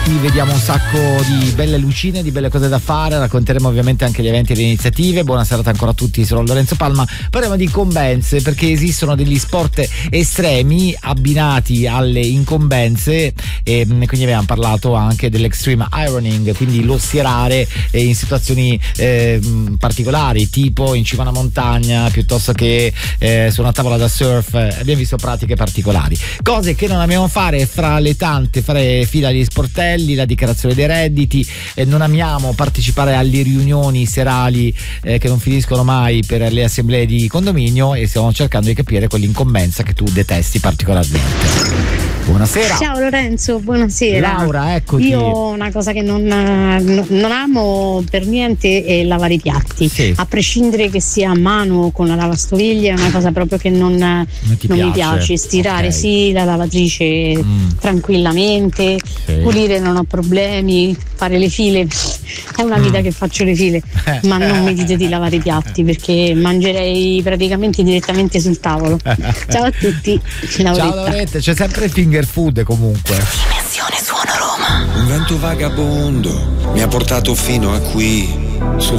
vediamo un sacco di belle lucine, di belle cose da fare, racconteremo ovviamente anche gli eventi e le iniziative. Buona serata ancora a tutti, sono Lorenzo Palma. Parliamo di incombenze, perché esistono degli sport estremi abbinati alle incombenze, e quindi abbiamo parlato anche dell'extreme ironing, quindi lo stirare in situazioni particolari, tipo in cima a una montagna piuttosto che su una tavola da surf. Abbiamo visto pratiche particolari, cose che non amiamo fare. Fra le tante, fare fila agli sportelli, la dichiarazione dei redditi, non amiamo partecipare alle riunioni serali che non finiscono mai per le assemblee di condominio, e stiamo cercando di capire quell'incombenza che tu detesti particolarmente. Buonasera. Ciao Lorenzo, buonasera. Laura, eccoti. Io una cosa che non amo per niente è lavare i piatti, sì. A prescindere che sia a mano o con la lavastoviglie, è una cosa proprio che non mi piace. Stirare okay. Sì, la lavatrice tranquillamente, sì. Pulire non ho problemi, fare le file è una vita che faccio le file, ma non mi dite di lavare i piatti perché mangerei praticamente direttamente sul tavolo. Ciao a tutti. Ciao Lauretta, c'è sempre finger food comunque. Dimensione Suono Roma. Un vento vagabondo mi ha portato fino a qui, sul